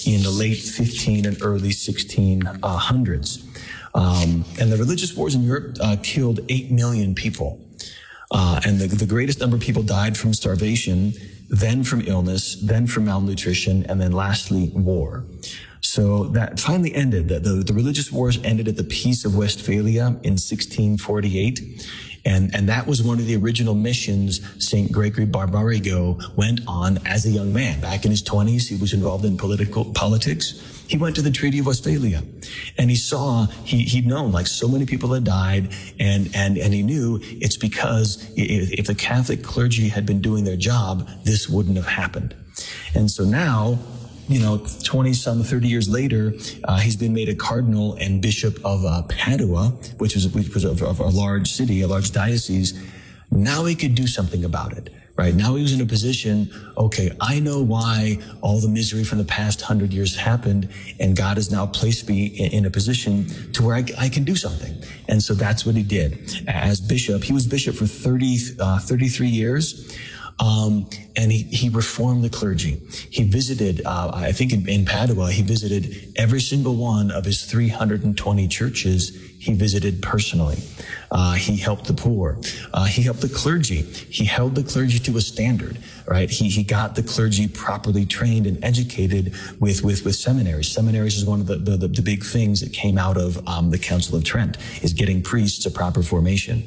in the late 15 and early 1600s. And the religious wars in Europe killed 8 million people. And the greatest number of people died from starvation, then from illness, then from malnutrition, and then lastly, war. So that finally ended. The religious wars ended at the Peace of Westphalia in 1648. And that was one of the original missions St. Gregory Barbarigo went on as a young man. Back in his 20s, he was involved in politics. He went to the Treaty of Westphalia, and he saw, he'd known like so many people had died, and he knew it's because if the Catholic clergy had been doing their job, this wouldn't have happened. And so now, 30 years later, he's been made a cardinal and bishop of Padua, which was of a large city, a large diocese. Now he could do something about it, right? Now he was in a position, okay, I know why all the misery from the past 100 years happened, and God has now placed me in a position to where I can do something. And so that's what he did. As bishop, he was bishop for 33 years. And he reformed the clergy. He visited, I think in Padua, he visited every single one of his 320 churches. He visited personally. He helped the poor. He helped the clergy. He held the clergy to a standard, right? He got the clergy properly trained and educated with seminaries. Seminaries is one of the big things that came out of the Council of Trent, is getting priests a proper formation.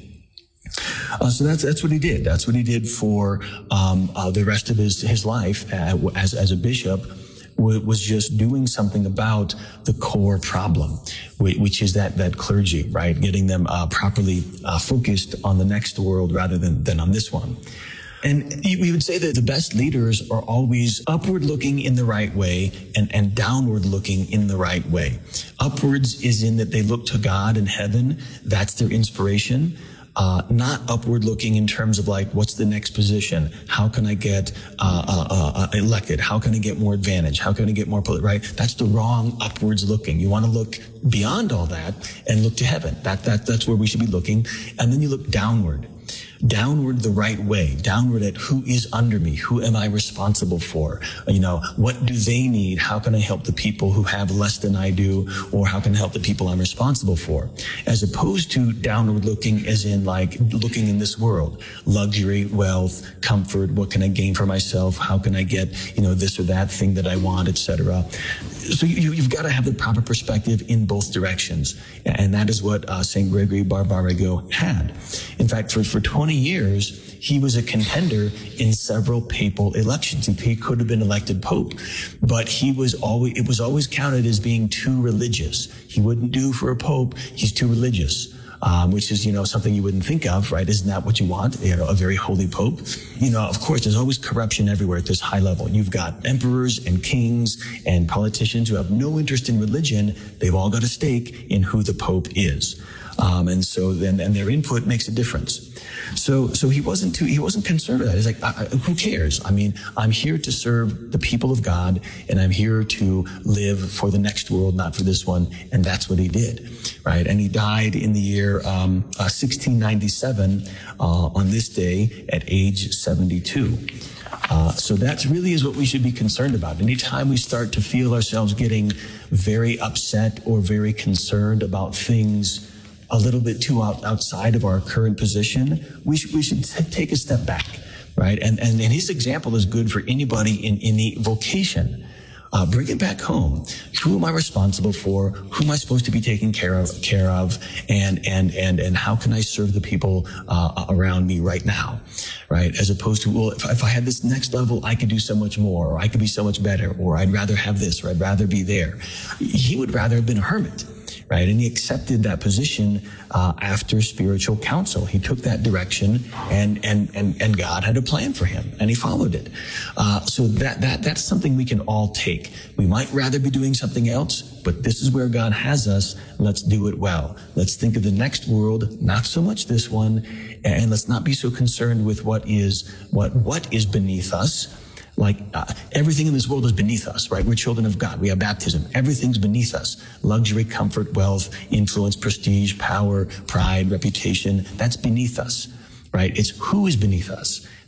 So that's what he did. That's what he did for the rest of his life as a bishop, was just doing something about the core problem, which is that clergy, right? Getting them properly focused on the next world rather than on this one. And we would say that the best leaders are always upward looking in the right way and downward looking in the right way. Upwards is in that they look to God and heaven. That's their inspiration. Not upward looking in terms of like, what's the next position? How can I get elected? How can I get more advantage? How can I get more, right? That's the wrong upwards looking. You want to look beyond all that and look to heaven. That's where we should be looking. And then you look downward. Downward the right way, downward at who is under me, who am I responsible for, what do they need, how can I help the people who have less than I do, or how can I help the people I'm responsible for, as opposed to downward looking as in like looking in this world, luxury, wealth, comfort, what can I gain for myself, how can I get, this or that thing that I want, etc. So you've got to have the proper perspective in both directions, and that is what St. Gregory Barbarigo had. In fact, for 20 years, he was a contender in several papal elections. He could have been elected pope, but it was always counted as being too religious. He wouldn't do for a pope. He's too religious. Which is, something you wouldn't think of, right? Isn't that what you want? A very holy pope. Of course, there's always corruption everywhere at this high level. You've got emperors and kings and politicians who have no interest in religion. They've all got a stake in who the pope is. And so then their input makes a difference. So he wasn't concerned with that. He's like, who cares? I mean, I'm here to serve the people of God, and I'm here to live for the next world, not for this one. And that's what he did, right? And he died in the year 1697 on this day at age 72. So that really is what we should be concerned about. Anytime we start to feel ourselves getting very upset or very concerned about things a little bit too outside of our current position, we should take a step back, right? And his example is good for anybody in any vocation. Bring it back home. Who am I responsible for? Who am I supposed to be taking care of? And how can I serve the people around me right now, right? As opposed to, well, if I had this next level, I could do so much more, or I could be so much better, or I'd rather have this, or I'd rather be there. He would rather have been a hermit. Right, and he accepted that position after spiritual counsel. He took that direction, and God had a plan for him, and he followed it. So that's something we can all take. We might rather be doing something else, but this is where God has us. Let's do it well. Let's think of the next world, not so much this one, and let's not be so concerned with what is beneath us. Like everything in this world is beneath us, right? We're children of God. We have baptism. Everything's beneath us. Luxury, comfort, wealth, influence, prestige, power, pride, reputation. That's beneath us, right? It's who is beneath us.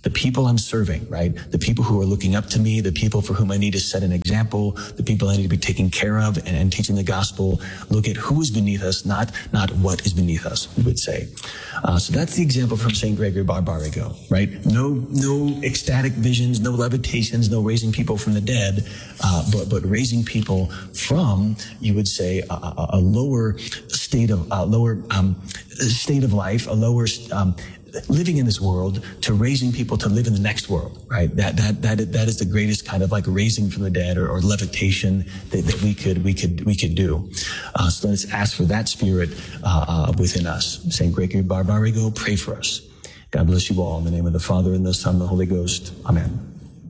the people I'm serving, right? The people who are looking up to me, the people for whom I need to set an example, the people I need to be taking care of and teaching the gospel. Look at who is beneath us, not what is beneath us, we would say. So that's the example from St. Gregory Barbarigo, right? No ecstatic visions, no levitations, no raising people from the dead, but raising people from, you would say, a lower state of life, a lower living in this world, to raising people to live in the next world, right? That is the greatest kind of like raising from the dead or levitation that we could do. So let's ask for that spirit within us. St. Gregory Barbarigo, pray for us. God bless you all in the name of the Father and the Son and the Holy Ghost. Amen.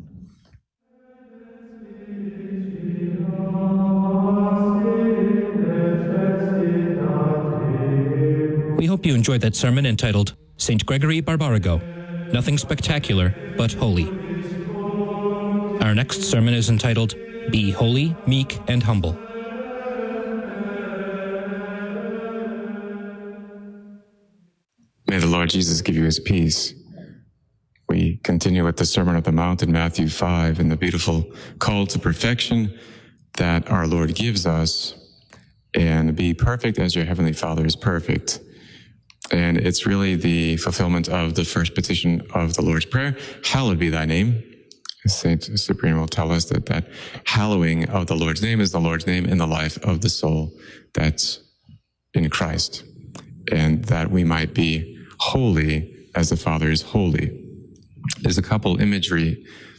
We hope you enjoyed that sermon entitled St. Gregory Barbarigo, Nothing Spectacular but Holy. Our next sermon is entitled Be Holy, Meek, and Humble. May the Lord Jesus give you his peace. We continue with the Sermon on the Mount in Matthew 5 and the beautiful call to perfection that our Lord gives us, and be perfect as your heavenly Father is perfect. And it's really the fulfillment of the first petition of the Lord's Prayer, hallowed be thy name. Saint Cyprian will tell us that hallowing of the Lord's name is the Lord's name in the life of the soul that's in Christ, and that we might be holy as the Father is holy. There's a couple images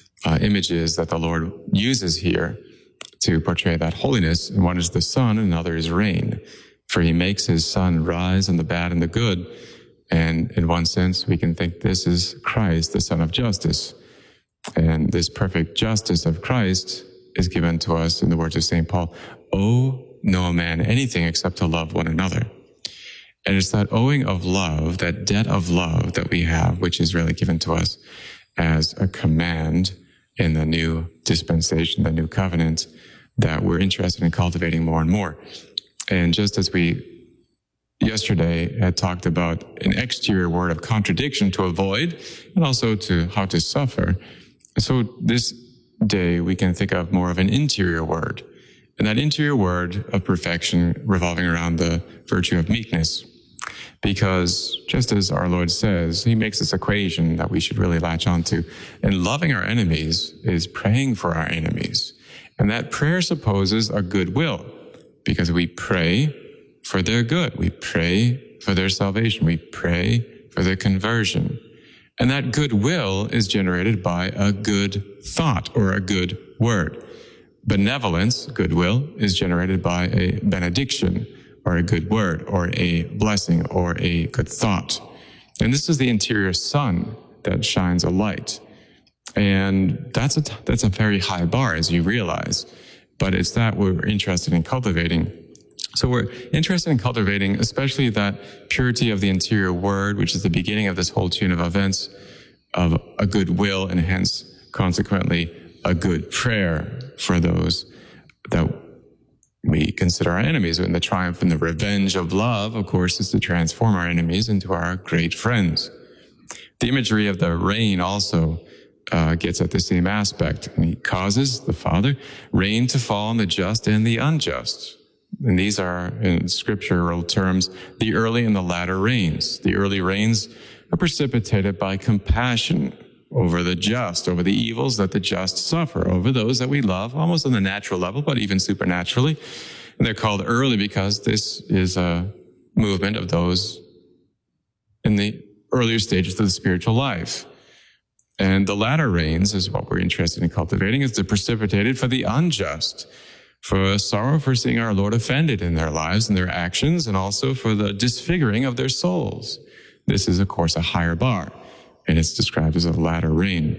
that the Lord uses here to portray that holiness, and one is the sun and another is rain. For he makes his sun rise on the bad and the good. And in one sense, we can think this is Christ, the Son of Justice. And this perfect justice of Christ is given to us in the words of St. Paul, owe no man anything except to love one another. And it's that owing of love, that debt of love that we have, which is really given to us as a command in the new dispensation, the new covenant, that we're interested in cultivating more and more. And just as we yesterday had talked about an exterior word of contradiction to avoid, and also to how to suffer, so this day we can think of more of an interior word. And that interior word of perfection revolving around the virtue of meekness. Because just as our Lord says, he makes this equation that we should really latch onto. And loving our enemies is praying for our enemies. And that prayer supposes a goodwill, because we pray for their good. We pray for their salvation. We pray for their conversion. And that goodwill is generated by a good thought or a good word. Benevolence, goodwill, is generated by a benediction or a good word or a blessing or a good thought. And this is the interior sun that shines a light. And that's a very high bar, as you realize. But it's that we're interested in cultivating. So we're interested in cultivating, especially that purity of the interior word, which is the beginning of this whole chain of events of a good will, and hence, consequently, a good prayer for those that we consider our enemies. And the triumph and the revenge of love, of course, is to transform our enemies into our great friends. The imagery of the rain also gets at the same aspect. And he causes, the Father, rain to fall on the just and the unjust. And these are, in scriptural terms, the early and the latter rains. The early rains are precipitated by compassion over the just, over the evils that the just suffer, over those that we love, almost on the natural level, but even supernaturally. And they're called early because this is a movement of those in the earlier stages of the spiritual life. And the latter rains is what we're interested in cultivating, is the precipitated for the unjust, for sorrow for seeing our Lord offended in their lives and their actions, and also for the disfiguring of their souls. This is, of course, a higher bar, and it's described as a latter rain.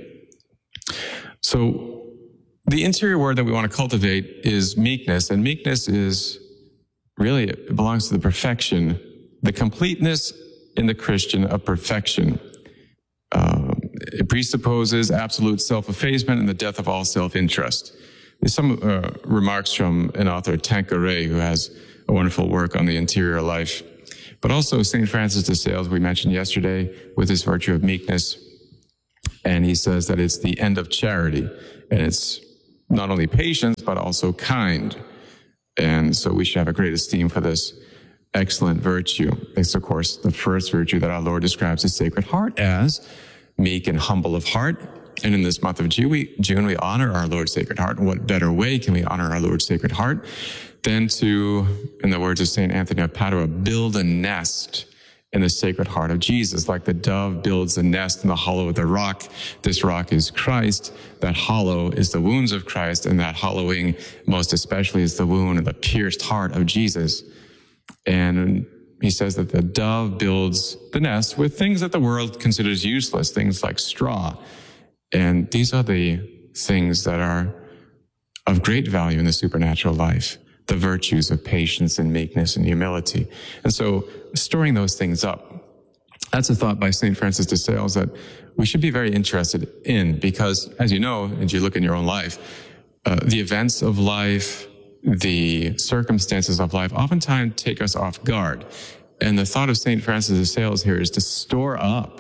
So the interior word that we want to cultivate is meekness, and meekness is really, it belongs to the perfection, the completeness in the Christian of perfection. It presupposes absolute self-effacement and the death of all self-interest. There's some remarks from an author, Tanqueray, who has a wonderful work on the interior life. But also St. Francis de Sales, we mentioned yesterday, with his virtue of meekness. And he says that it's the end of charity. And it's not only patience, but also kind. And so we should have a great esteem for this excellent virtue. It's, of course, the first virtue that our Lord describes His Sacred Heart as, meek and humble of heart. And in this month of June, we honor our Lord's Sacred Heart. And what better way can we honor our Lord's Sacred Heart than to, in the words of St. Anthony of Padua, build a nest in the Sacred Heart of Jesus, like the dove builds a nest in the hollow of the rock. This rock is Christ. That hollow is the wounds of Christ, and that hollowing most especially is the wound of the pierced heart of Jesus. And he says that the dove builds the nest with things that the world considers useless, things like straw. And these are the things that are of great value in the supernatural life, the virtues of patience and meekness and humility. And so storing those things up, that's a thought by St. Francis de Sales that we should be very interested in, because as you know, as you look in your own life, the events of life, the circumstances of life oftentimes take us off guard. And the thought of St. Francis de Sales here is to store up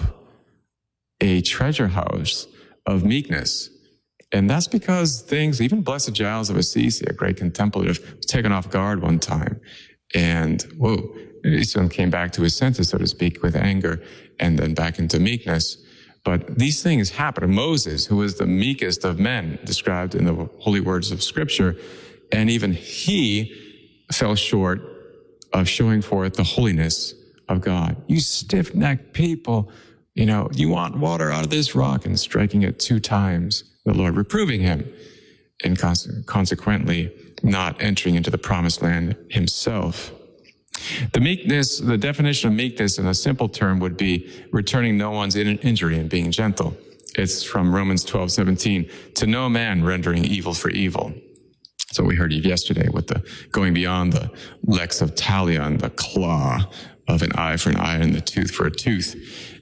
a treasure house of meekness. And that's because things, even Blessed Giles of Assisi, a great contemplative, was taken off guard one time. And he soon came back to his senses, so to speak, with anger, and then back into meekness. But these things happen. Moses, who was the meekest of men, described in the holy words of Scripture, and even he fell short of showing forth the holiness of God. You stiff-necked people, you want water out of this rock, and striking it 2 times, the Lord reproving him, and consequently not entering into the promised land himself. The definition of meekness in a simple term would be returning no one's injury and being gentle. It's from Romans 12:17, to no man rendering evil for evil. So we heard yesterday with the going beyond the lex of talion, the claw of an eye for an eye and the tooth for a tooth.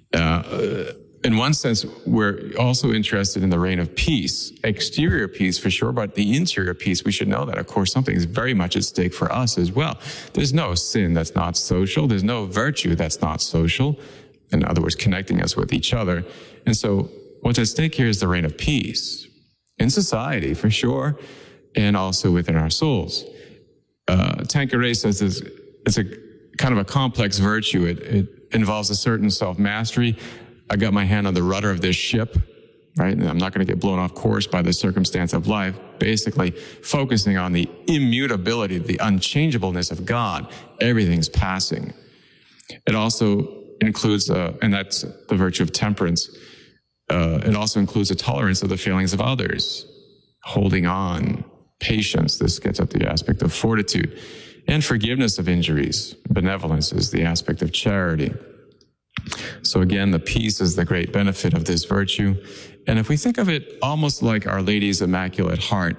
In one sense, we're also interested in the reign of peace, exterior peace for sure, but the interior peace, we should know that, of course, something is very much at stake for us as well. There's no sin that's not social. There's no virtue that's not social. In other words, connecting us with each other. And so what's at stake here is the reign of peace in society, for sure, and also within our souls. Tanqueray says it's a kind of a complex virtue. It involves a certain self-mastery. I got my hand on the rudder of this ship, right? And I'm not going to get blown off course by the circumstance of life. Basically, focusing on the immutability, the unchangeableness of God. Everything's passing. It also includes, and that's the virtue of temperance. It also includes a tolerance of the failings of others, holding on, patience. This gets at the aspect of fortitude, and forgiveness of injuries. Benevolence is the aspect of charity. So again, the peace is the great benefit of this virtue. And if we think of it almost like Our Lady's Immaculate Heart,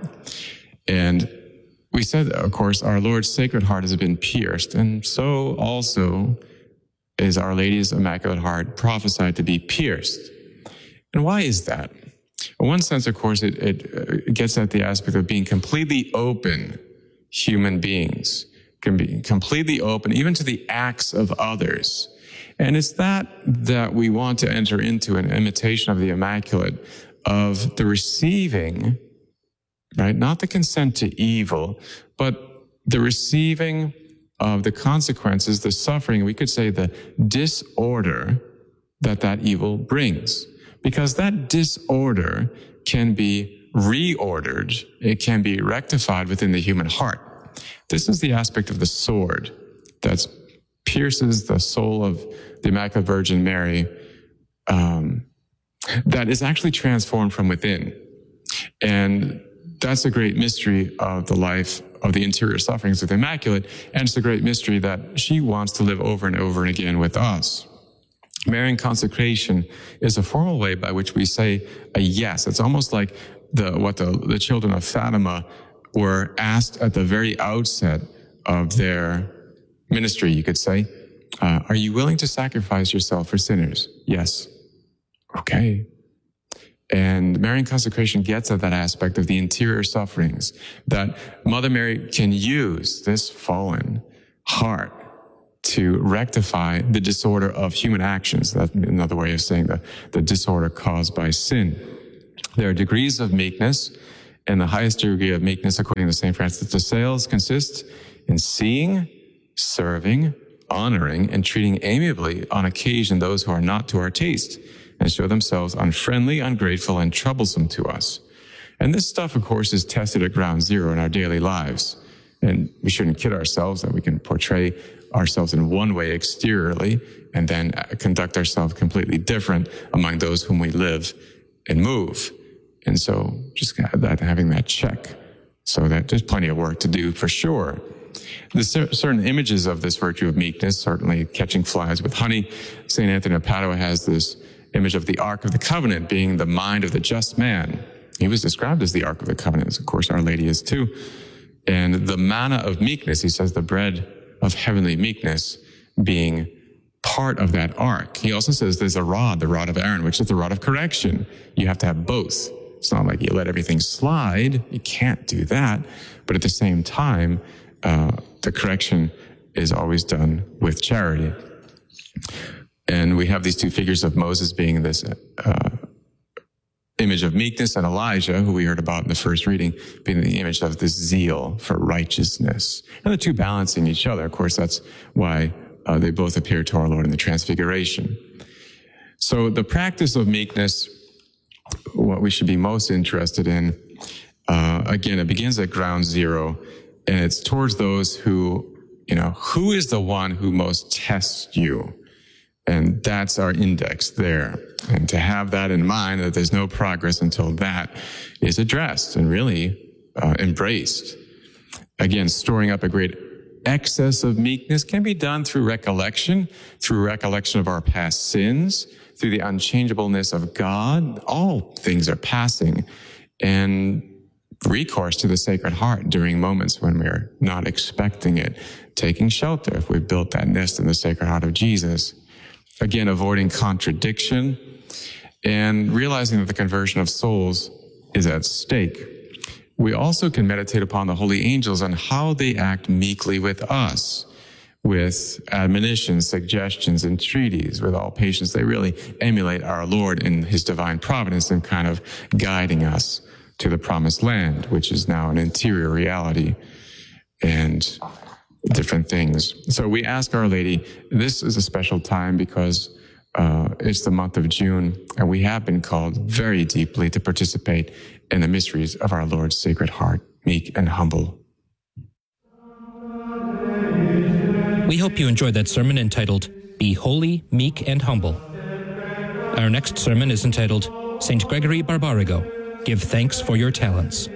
and we said, of course, our Lord's Sacred Heart has been pierced, and so also is Our Lady's Immaculate Heart prophesied to be pierced. And why is that? In one sense, of course, it gets at the aspect of being completely open human beings, can be completely open even to the acts of others. And it's that we want to enter into an imitation of the Immaculate, of the receiving, right? Not the consent to evil, but the receiving of the consequences, the suffering, we could say the disorder that evil brings. Because that disorder can be reordered. It can be rectified within the human heart. This is the aspect of the sword that pierces the soul of the Immaculate Virgin Mary, that is actually transformed from within. And that's a great mystery of the life of the interior sufferings of the Immaculate, and it's a great mystery that she wants to live over and over and again with us. Marian consecration is a formal way by which we say a yes. It's almost like what the children of Fatima were asked at the very outset of their ministry, you could say. Are you willing to sacrifice yourself for sinners? Yes. Okay. And Marian consecration gets at that aspect of the interior sufferings, that Mother Mary can use this fallen heart to rectify the disorder of human actions. That's another way of saying the disorder caused by sin. There are degrees of meekness, and the highest degree of meekness, according to St. Francis de Sales, consists in seeing, serving, honoring, and treating amiably on occasion those who are not to our taste and show themselves unfriendly, ungrateful, and troublesome to us. And this stuff, of course, is tested at ground zero in our daily lives. And we shouldn't kid ourselves that we can portray ourselves in one way exteriorly and then conduct ourselves completely different among those whom we live and move. And so just having that check, so that there's plenty of work to do for sure. There's certain images of this virtue of meekness, certainly catching flies with honey. St. Anthony of Padua has this image of the Ark of the Covenant being the mind of the just man. He was described as the Ark of the Covenant, as of course Our Lady is too. And the manna of meekness, he says, the bread of heavenly meekness being part of that ark. He also says there's a rod, the rod of Aaron, which is the rod of correction. You have to have both. It's not like you let everything slide. You can't do that. But at the same time, the correction is always done with charity. And we have these two figures of Moses being this image of meekness, and Elijah, who we heard about in the first reading, being the image of this zeal for righteousness. And the two balancing each other. Of course, that's why they both appear to our Lord in the Transfiguration. So the practice of meekness, what we should be most interested in, again, it begins at ground zero, and it's towards those who, who is the one who most tests you? And that's our index there. And to have that in mind, that there's no progress until that is addressed and really embraced. Again, storing up a great excess of meekness can be done through recollection of our past sins, through the unchangeableness of God. All things are passing, and recourse to the Sacred Heart during moments when we're not expecting it, taking shelter if we've built that nest in the Sacred Heart of Jesus. Again, avoiding contradiction and realizing that the conversion of souls is at stake. We also can meditate upon the holy angels and how they act meekly with us, with admonitions, suggestions, entreaties, with all patience. They really emulate our Lord in his divine providence and kind of guiding us to the promised land, which is now an interior reality and different things. So we ask Our Lady, this is a special time because it's the month of June, and we have been called very deeply to participate in the mysteries of our Lord's Sacred Heart, meek and humble. We hope you enjoyed that sermon entitled, Be Holy, Meek, and Humble. Our next sermon is entitled, St. Gregory Barbarigo, Give Thanks for Your Talents.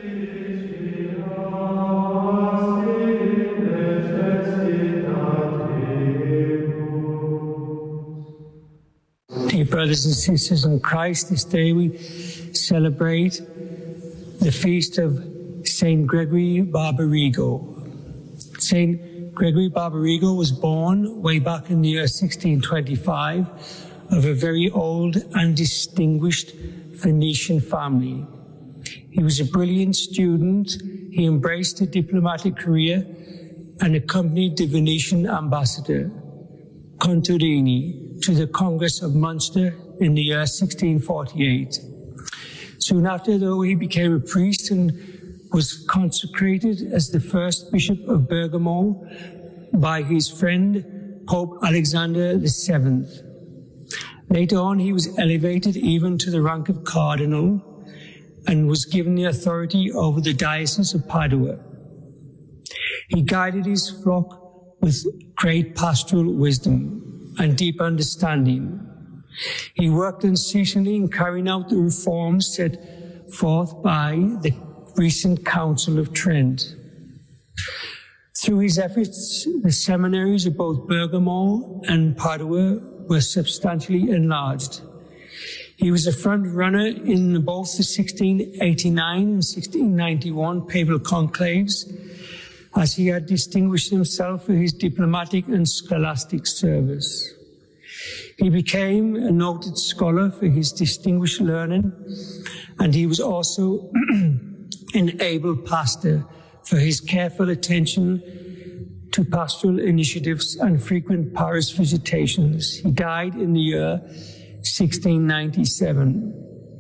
Dear brothers and sisters in Christ, this day we celebrate the feast of St. Gregory Barbarigo. St. Gregory Barbarigo was born way back in the year 1625 of a very old and distinguished Venetian family. He was a brilliant student. He embraced a diplomatic career and accompanied the Venetian ambassador, Contarini, to the Congress of Munster in the year 1648. Soon after, though, he became a priest and was consecrated as the first Bishop of Bergamo by his friend, Pope Alexander VII. Later on, he was elevated even to the rank of cardinal and was given the authority over the Diocese of Padua. He guided his flock with great pastoral wisdom and deep understanding. He worked unceasingly in carrying out the reforms set forth by the recent Council of Trent. Through his efforts, the seminaries of both Bergamo and Padua were substantially enlarged. He was a front runner in both the 1689 and 1691 papal conclaves, as he had distinguished himself for his diplomatic and scholastic service. He became a noted scholar for his distinguished learning, and he was also an able pastor for his careful attention to pastoral initiatives and frequent parish visitations. He died in the year 1697.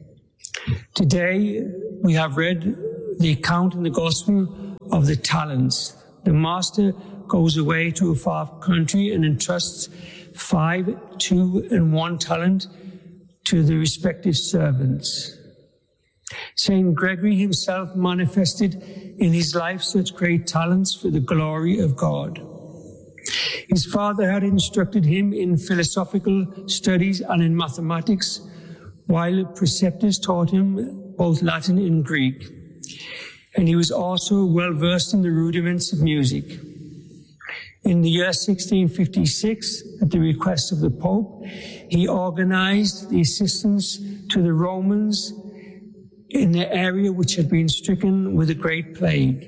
Today, we have read the account in the Gospel of the talents. The master goes away to a far country and entrusts 5, 2, and 1 talent to the respective servants. Saint Gregory himself manifested in his life such great talents for the glory of God. His father had instructed him in philosophical studies and in mathematics, while preceptors taught him both Latin and Greek. And he was also well versed in the rudiments of music. In the year 1656, at the request of the Pope, he organized the assistance to the Romans in the area which had been stricken with a great plague.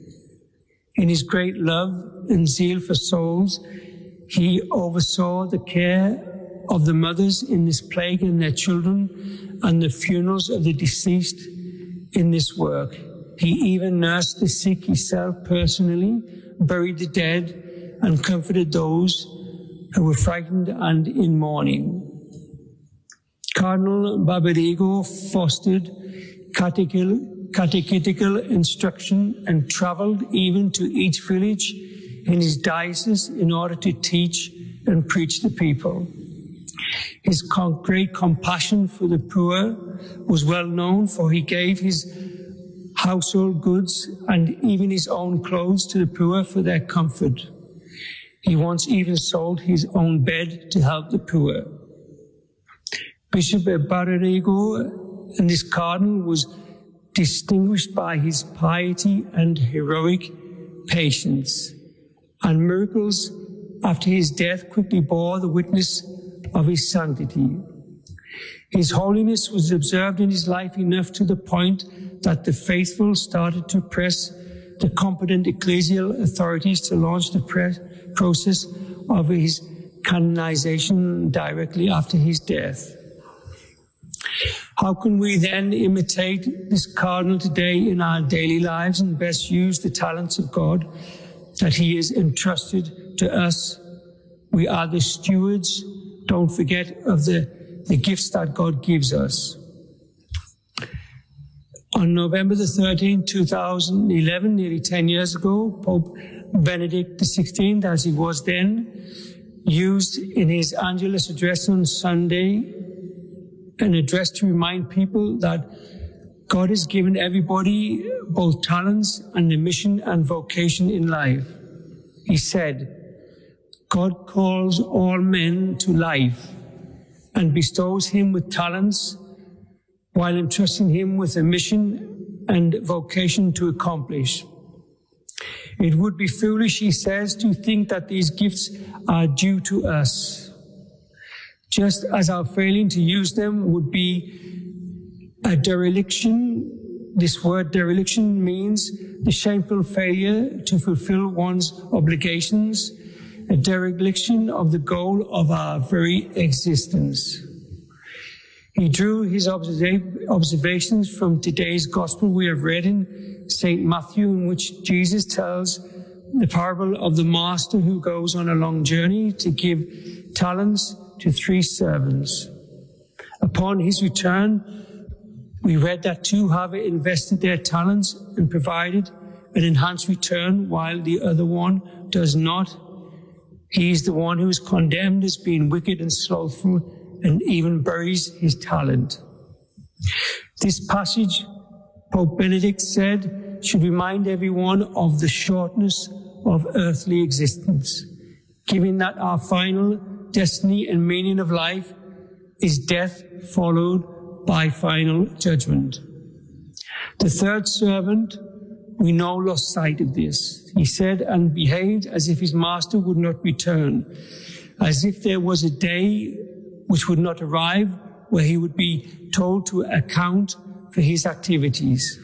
In his great love and zeal for souls, he oversaw the care of the mothers in this plague and their children, and the funerals of the deceased in this work. He even nursed the sick himself personally, buried the dead, and comforted those who were frightened and in mourning. Cardinal Barbarigo fostered catechetical instruction and traveled even to each village in his diocese in order to teach and preach the people. His great compassion for the poor was well known, for he gave his household goods and even his own clothes to the poor for their comfort. He once even sold his own bed to help the poor. Bishop Barbarigo, and this cardinal, was distinguished by his piety and heroic patience, and miracles after his death quickly bore the witness of his sanctity. His holiness was observed in his life enough to the point that the faithful started to press the competent ecclesial authorities to launch the process of his canonization directly after his death. How can we then imitate this cardinal today in our daily lives and best use the talents of God that he has entrusted to us? We are the stewards, don't forget, of the gifts that God gives us. On November the 13th, 2011, nearly 10 years ago, Pope Benedict XVI, as he was then, used in his Angelus address on Sunday an address to remind people that God has given everybody both talents and a mission and vocation in life. He said, God calls all men to life and bestows him with talents while entrusting him with a mission and vocation to accomplish. It would be foolish, he says, to think that these gifts are due to us, just as our failing to use them would be a dereliction. This word dereliction means the shameful failure to fulfill one's obligations, a dereliction of the goal of our very existence. He drew his observations from today's gospel we have read in St. Matthew, in which Jesus tells the parable of the master who goes on a long journey to give talents to 3 servants. Upon his return, we read that 2 have invested their talents and provided an enhanced return, while the other one does not. He is the one who is condemned as being wicked and slothful, and even buries his talent. This passage, Pope Benedict said, should remind everyone of the shortness of earthly existence, given that our final destiny and meaning of life is death followed by final judgment. The 3rd servant, we know, lost sight of this. He said and behaved as if his master would not return, as if there was a day which would not arrive where he would be told to account for his activities.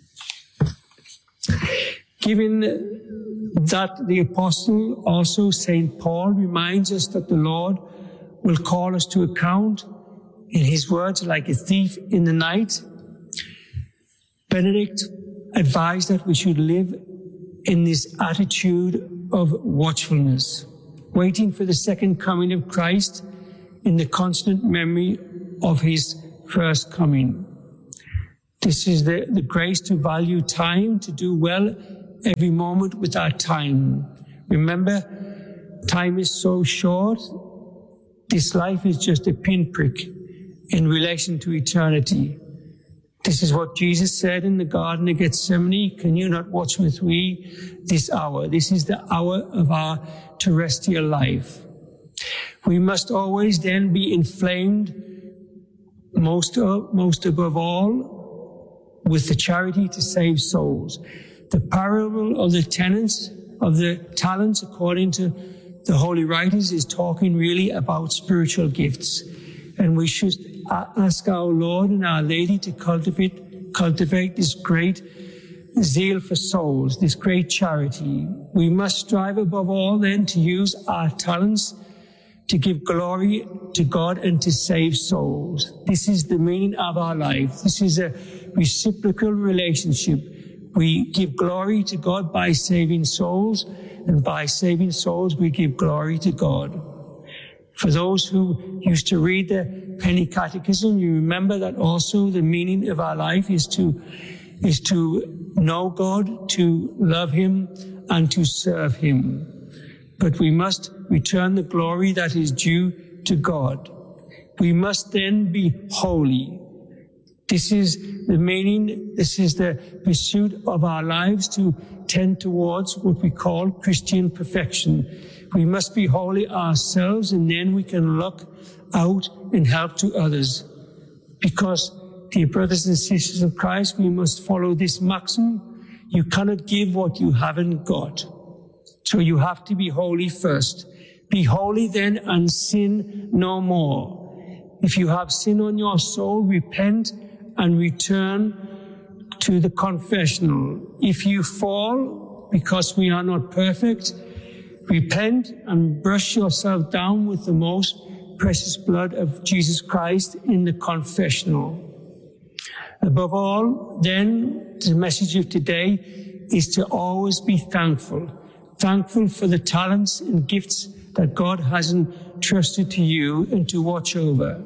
Given that the apostle, also St. Paul, reminds us that the Lord will call us to account, in his words, like a thief in the night, Benedict advised that we should live in this attitude of watchfulness, waiting for the second coming of Christ in the constant memory of his first coming. This is the grace to value time, to do well every moment with our time. Remember, time is so short. This life is just a pinprick in relation to eternity. This is what Jesus said in the Garden of Gethsemane. Can you not watch with me this hour? This is the hour of our terrestrial life. We must always then be inflamed, most above all, with the charity to save souls. The parable of the talents, according to the Holy Writers, is talking really about spiritual gifts. And we should ask our Lord and Our Lady to cultivate this great zeal for souls, this great charity. We must strive above all then to use our talents to give glory to God and to save souls. This is the meaning of our life. This is a reciprocal relationship. We give glory to God by saving souls, and by saving souls we give glory to God. For those who used to read the Penny Catechism, you remember that also the meaning of our life is to know God, to love him, and to serve him. But we must return the glory that is due to God. We must then be holy. This is the meaning, this is the pursuit of our lives, to tend towards what we call Christian perfection. We must be holy ourselves, and then we can look out and help to others. Because, dear brothers and sisters of Christ, we must follow this maxim: you cannot give what you haven't got. So you have to be holy first. Be holy then, and sin no more. If you have sin on your soul, repent and return to the confessional. If you fall, because we are not perfect, repent and brush yourself down with the most precious blood of Jesus Christ in the confessional. Above all, then, the message of today is to always be thankful. Thankful for the talents and gifts that God has entrusted to you and to watch over.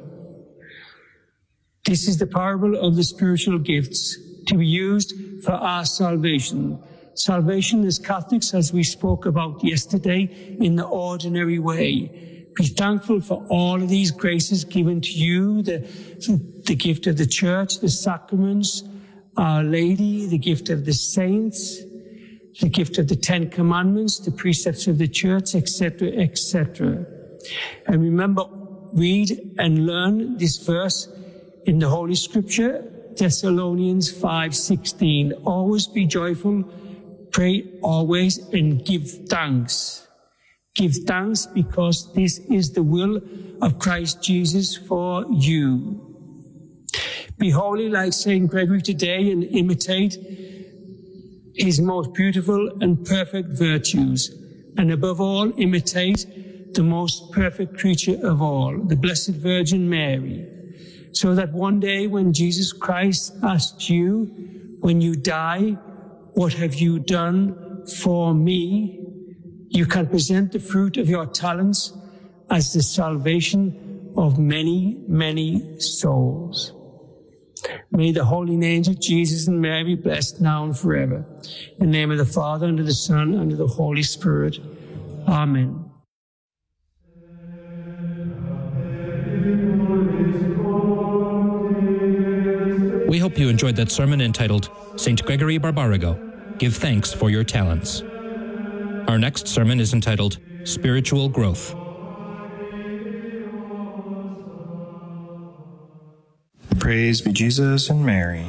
This is the parable of the spiritual gifts to be used for our salvation. Salvation as Catholics, as we spoke about yesterday, in the ordinary way. Be thankful for all of these graces given to you, the gift of the church, the sacraments, Our Lady, the gift of the saints, the gift of the Ten Commandments, the precepts of the church, etc., etc. And remember, read and learn this verse in the Holy Scripture, Thessalonians 5:16. Always be joyful, pray always, and give thanks. Give thanks, because this is the will of Christ Jesus for you. Be holy like St. Gregory today, and imitate his most beautiful and perfect virtues. And above all, imitate the most perfect creature of all, the Blessed Virgin Mary. So that one day when Jesus Christ asks you, when you die, what have you done for me? You can present the fruit of your talents as the salvation of many, many souls. May the holy names of Jesus and Mary be blessed now and forever. In the name of the Father, and of the Son, and of the Holy Spirit. Amen. We hope you enjoyed that sermon entitled St. Gregory Barbarigo, Give Thanks for Your Talents. Our next sermon is entitled Spiritual Growth. Praise be Jesus and Mary.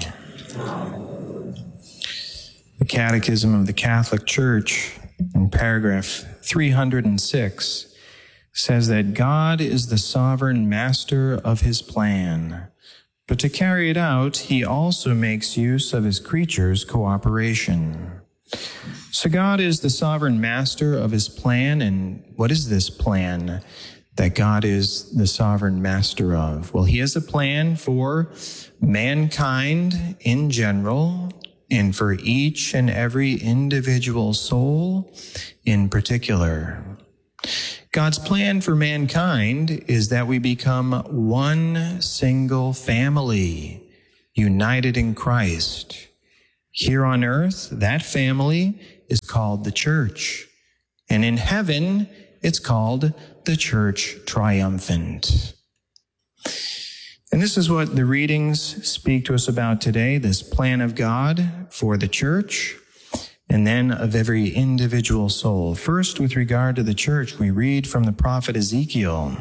The Catechism of the Catholic Church, in paragraph 306, says that God is the sovereign master of his plan, but to carry it out, he also makes use of his creatures' cooperation. So God is the sovereign master of his plan, and what is this plan that God is the sovereign master of? Well, he has a plan for mankind in general, and for each and every individual soul in particular. God's plan for mankind is that we become one single family, united in Christ. Here on earth, that family is called the church. And in heaven, it's called the church triumphant. And this is what the readings speak to us about today, this plan of God for the church, and then of every individual soul. First, with regard to the church, we read from the prophet Ezekiel,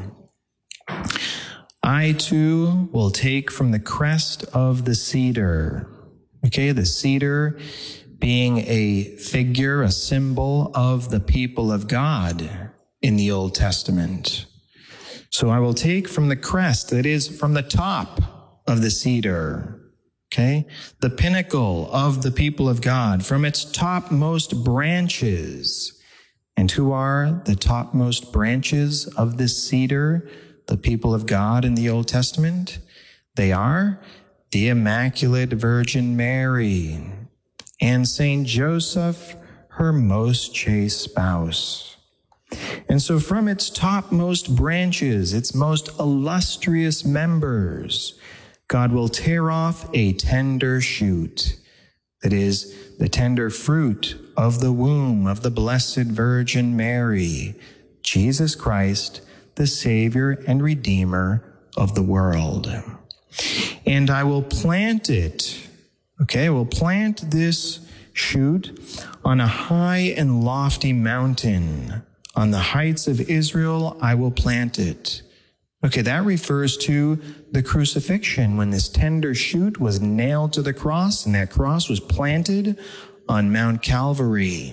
I too will take from the crest of the cedar. Okay, the cedar being a figure, a symbol of the people of God in the Old Testament. So I will take from the crest, that is, from the top of the cedar, okay, the pinnacle of the people of God, from its topmost branches. And who are the topmost branches of this cedar, the people of God in the Old Testament? They are the Immaculate Virgin Mary and Saint Joseph, her most chaste spouse. And so from its topmost branches, its most illustrious members, God will tear off a tender shoot, that is, the tender fruit of the womb of the Blessed Virgin Mary, Jesus Christ, the Savior and Redeemer of the world. And I will plant it, okay, I will plant this shoot on a high and lofty mountain. On the heights of Israel, I will plant it. Okay, that refers to the crucifixion, when this tender shoot was nailed to the cross, and that cross was planted on Mount Calvary.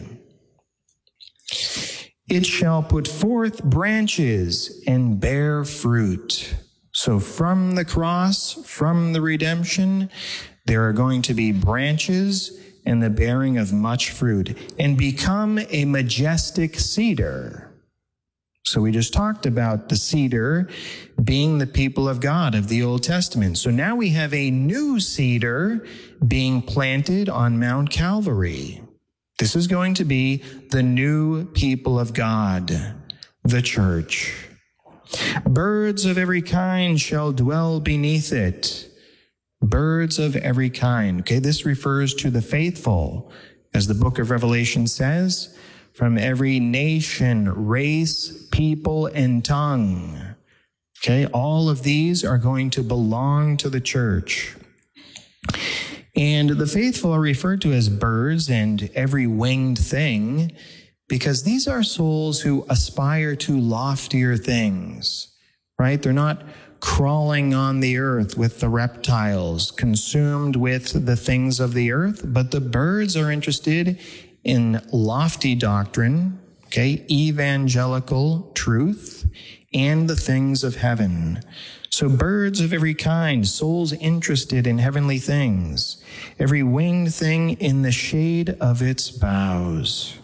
It shall put forth branches and bear fruit. So from the cross, from the redemption, there are going to be branches and the bearing of much fruit, and become a majestic cedar. So we just talked about the cedar being the people of God of the Old Testament. So now we have a new cedar being planted on Mount Calvary. This is going to be the new people of God, the church. Birds of every kind shall dwell beneath it. Birds of every kind. Okay, this refers to the faithful, as the book of Revelation says, from every nation, race, people, and tongue. Okay, all of these are going to belong to the church. And the faithful are referred to as birds and every winged thing, because these are souls who aspire to loftier things, right? They're not crawling on the earth with the reptiles, consumed with the things of the earth, but the birds are interested in lofty doctrine, okay, evangelical truth, and the things of heaven. So birds of every kind, souls interested in heavenly things, every winged thing in the shade of its boughs.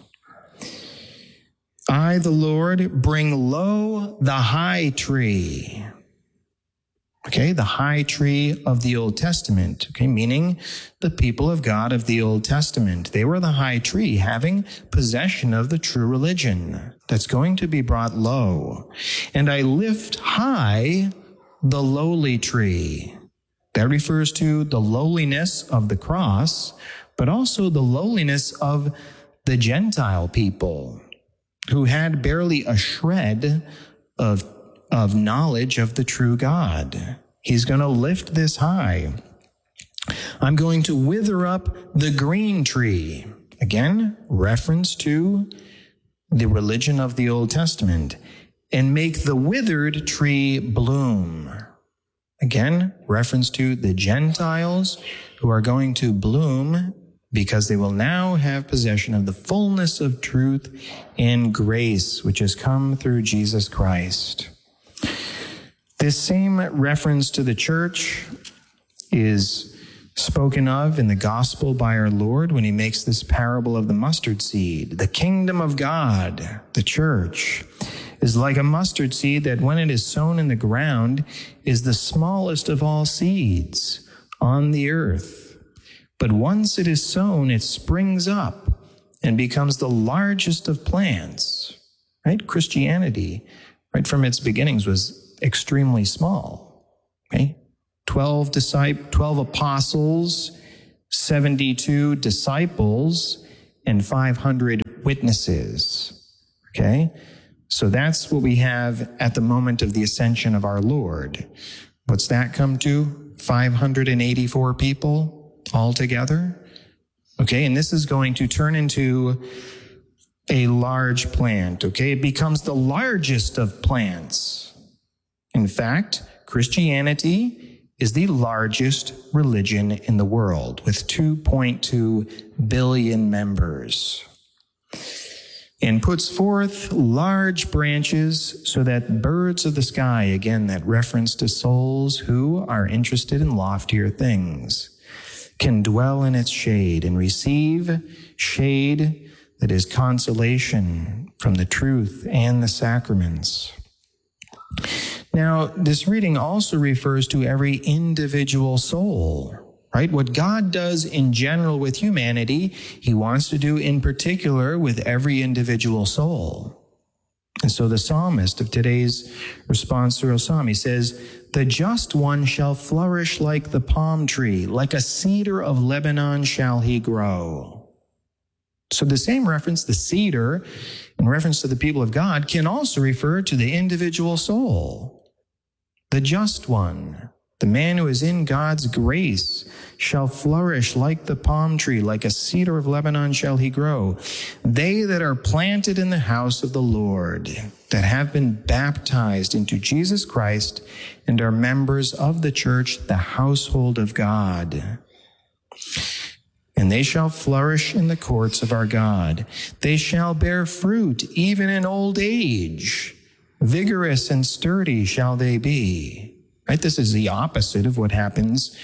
I, the Lord, bring low the high tree. Okay, the high tree of the Old Testament, okay, meaning the people of God of the Old Testament. They were the high tree, having possession of the true religion that's going to be brought low. And I lift high the lowly tree. That refers to the lowliness of the cross, but also the lowliness of the Gentile people who had barely a shred of knowledge of the true God. He's going to lift this high. I'm going to wither up the green tree. Again, reference to the religion of the Old Testament. And make the withered tree bloom. Again, reference to the Gentiles who are going to bloom because they will now have possession of the fullness of truth and grace, which has come through Jesus Christ. This same reference to the church is spoken of in the gospel by our Lord when he makes this parable of the mustard seed. The kingdom of God, the church, is like a mustard seed that when it is sown in the ground is the smallest of all seeds on the earth. But once it is sown, it springs up and becomes the largest of plants. Right? Christianity, right from its beginnings, was extremely small. Okay? 12 apostles, 72 disciples, and 500 witnesses. Okay? So that's what we have at the moment of the ascension of our Lord. What's that come to? 584 people altogether? Okay, and this is going to turn into a large plant, okay? It becomes the largest of plants. In fact, Christianity is the largest religion in the world with 2.2 billion members, and puts forth large branches so that birds of the sky, again, that reference to souls who are interested in loftier things, can dwell in its shade and receive shade that is consolation from the truth and the sacraments. Now, this reading also refers to every individual soul, right? What God does in general with humanity, he wants to do in particular with every individual soul. And so the psalmist of today's responsorial psalm, he says, "The just one shall flourish like the palm tree, like a cedar of Lebanon shall he grow." So the same reference, the cedar, in reference to the people of God, can also refer to the individual soul. The just one, the man who is in God's grace, shall flourish like the palm tree, like a cedar of Lebanon shall he grow. They that are planted in the house of the Lord, that have been baptized into Jesus Christ and are members of the church, the household of God. And they shall flourish in the courts of our God. They shall bear fruit even in old age. Vigorous and sturdy shall they be. Right? This is the opposite of what happens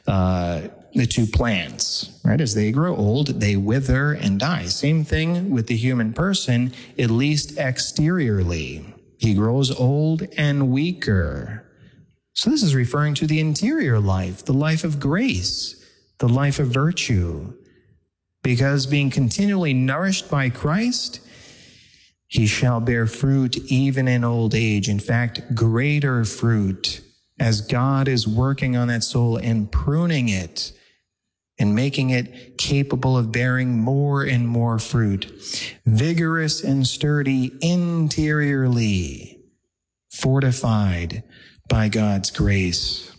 to plants. Right? As they grow old, they wither and die. Same thing with the human person, at least exteriorly. He grows old and weaker. So this is referring to the interior life, the life of grace, the life of virtue. Because being continually nourished by Christ, he shall bear fruit even in old age. In fact, greater fruit, as God is working on that soul and pruning it and making it capable of bearing more and more fruit. Vigorous and sturdy interiorly, fortified by God's grace.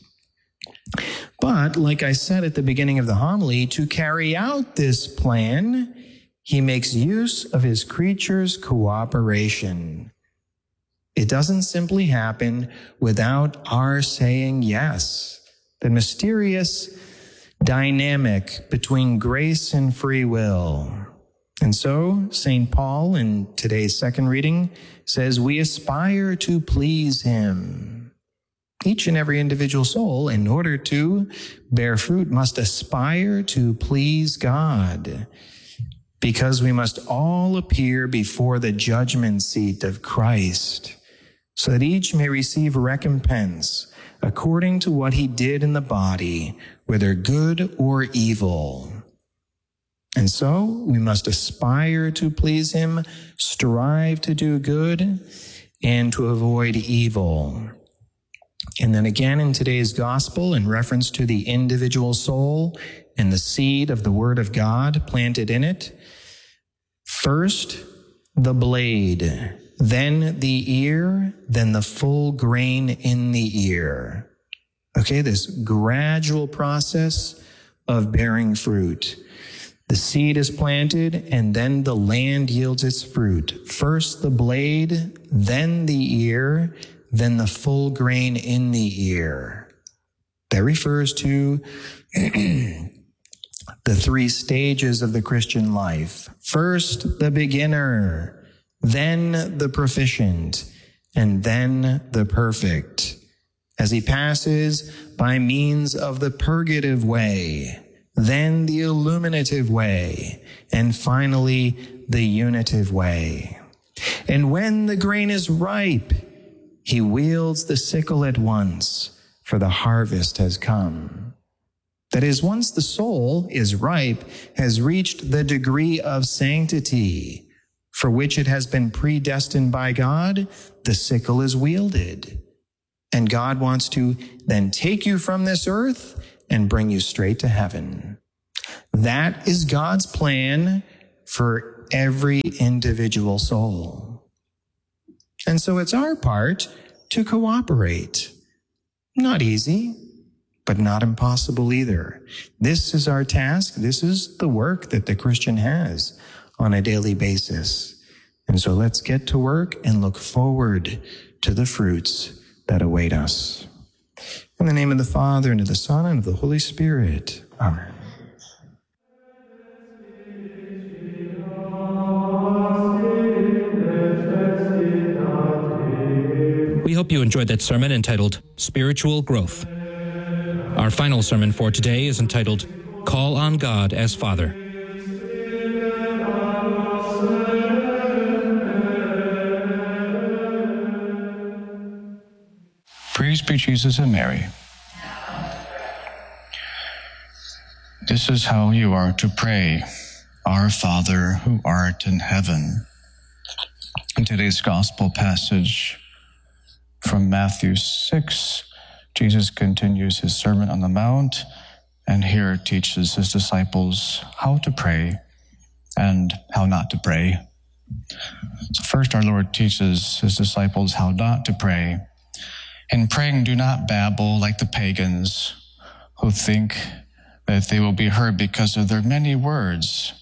But, like I said at the beginning of the homily, to carry out this plan, he makes use of his creatures' cooperation. It doesn't simply happen without our saying yes. The mysterious dynamic between grace and free will. And so, St. Paul, in today's second reading, says we aspire to please him. Each and every individual soul, in order to bear fruit, must aspire to please God, because we must all appear before the judgment seat of Christ, so that each may receive recompense according to what he did in the body, whether good or evil. And so we must aspire to please him, strive to do good, and to avoid evil. And then again in today's gospel, in reference to the individual soul and the seed of the word of God planted in it, first the blade, then the ear, then the full grain in the ear. Okay, this gradual process of bearing fruit. The seed is planted, and then the land yields its fruit. First the blade, then the ear, then the full grain in the ear. That refers to the three stages of the Christian life. First, the beginner, then the proficient, and then the perfect, as he passes by means of the purgative way, then the illuminative way, and finally the unitive way. And when the grain is ripe, he wields the sickle at once, for the harvest has come. That is, once the soul is ripe, has reached the degree of sanctity for which it has been predestined by God, the sickle is wielded. And God wants to then take you from this earth and bring you straight to heaven. That is God's plan for every individual soul. And so it's our part to cooperate. Not easy, but not impossible either. This is our task. This is the work that the Christian has on a daily basis. And so let's get to work and look forward to the fruits that await us. In the name of the Father, and of the Son, and of the Holy Spirit. Amen. We hope you enjoyed that sermon entitled Spiritual Growth. Our final sermon for today is entitled Call on God as Father. Praise be Jesus and Mary. This is how you are to pray. Our Father, who art in heaven. In today's gospel passage from Matthew 6, Jesus continues his Sermon on the Mount, and here teaches his disciples how to pray and how not to pray. So first, our Lord teaches his disciples how not to pray. In praying, do not babble like the pagans who think that they will be heard because of their many words.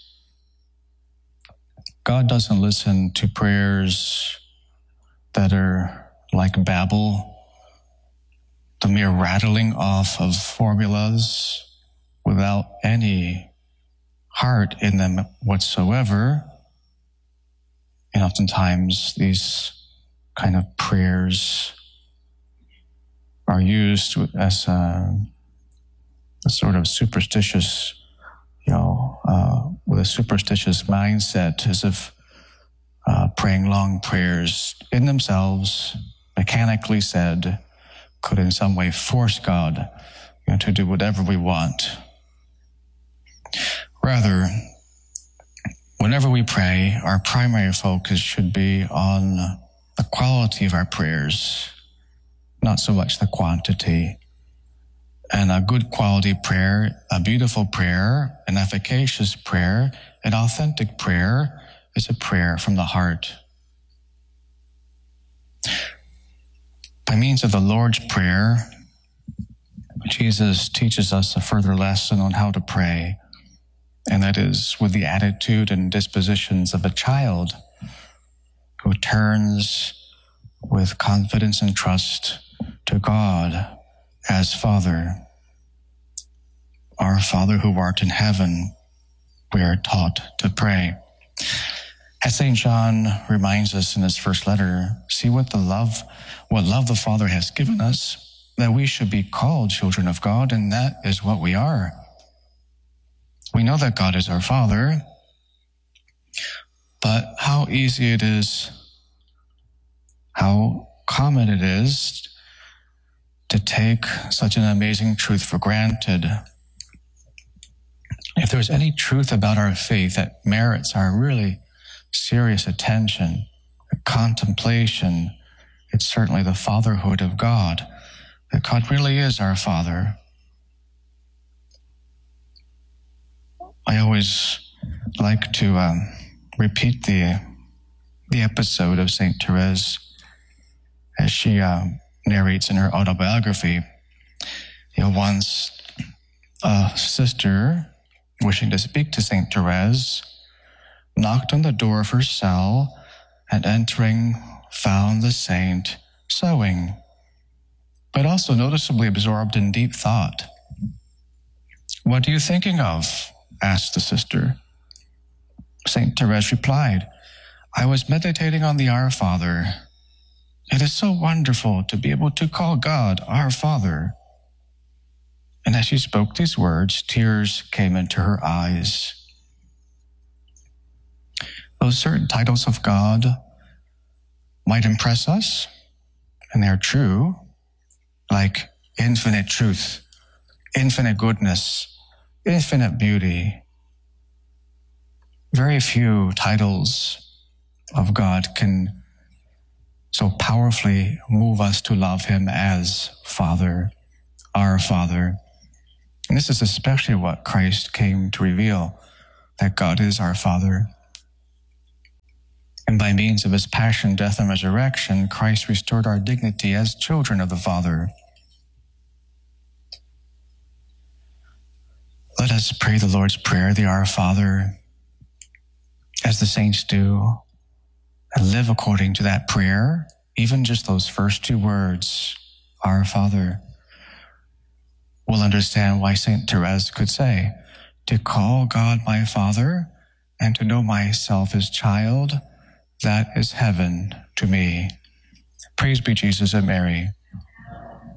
God doesn't listen to prayers that are like babble, the mere rattling off of formulas without any heart in them whatsoever. And oftentimes these kind of prayers are used as a sort of superstitious, with a superstitious mindset, as if praying long prayers in themselves, mechanically said, could in some way force God to do whatever we want. Rather, whenever we pray, our primary focus should be on the quality of our prayers, not so much the quantity. And a good quality prayer, a beautiful prayer, an efficacious prayer, an authentic prayer is a prayer from the heart. By means of the Lord's Prayer, Jesus teaches us a further lesson on how to pray, and that is with the attitude and dispositions of a child who turns with confidence and trust to God as Father. Our Father who art in heaven, we are taught to pray. As St. John reminds us in his first letter, see what love the Father has given us, that we should be called children of God, and that is what we are. We know that God is our Father, but how easy it is, how common it is to take such an amazing truth for granted. If there's any truth about our faith that merits our really serious attention, contemplation, it's certainly the fatherhood of God, that God really is our Father. I always like to repeat the episode of St. Therese as she narrates in her autobiography. Once a sister, wishing to speak to St. Therese, knocked on the door of her cell, and entering, found the saint sewing, but also noticeably absorbed in deep thought. "What are you thinking of?" asked the sister. St. Therese replied, "I was meditating on the Our Father. It is so wonderful to be able to call God our Father." And as she spoke these words, tears came into her eyes. Those certain titles of God might impress us, and they're true, like infinite truth, infinite goodness, infinite beauty. Very few titles of God can so powerfully move us to love him as Father, our Father. And this is especially what Christ came to reveal, that God is our Father. And by means of his passion, death, and resurrection, Christ restored our dignity as children of the Father. Let us pray the Lord's Prayer, the Our Father, as the saints do, and live according to that prayer, even just those first two words, Our Father. We'll understand why St. Therese could say, to call God my Father and to know myself as child, that is heaven to me. Praise be Jesus and Mary.